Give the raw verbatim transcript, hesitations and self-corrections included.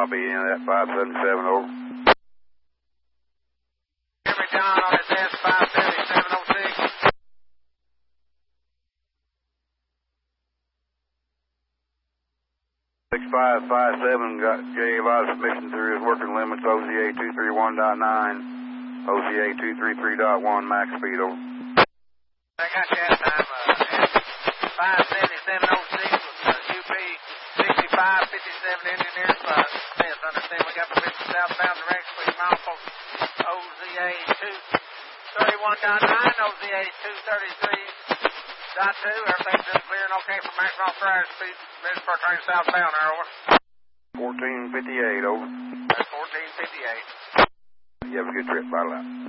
copy, in that five seventy-seven, over. Jimmy John on his S five seventy-seven oh six. six five five seven got gave out a submission through his working limits, O Z A two three one point nine, O Z A two three three point one, max speed, over. I got you that time, uh, five seventy-seven oh six with uh, U P sixty-five fifty-seven engineers, uh, yes, understand we got permission southbound direct, speed mile for O Z A two thirty-one point nine, O Z A two thirty-three point two, everything's just clear and okay for maximum authorized speed, ready for train southbound, there, over. fourteen fifty-eight, over. That's fourteen fifty-eight. You have a good trip, bye, out.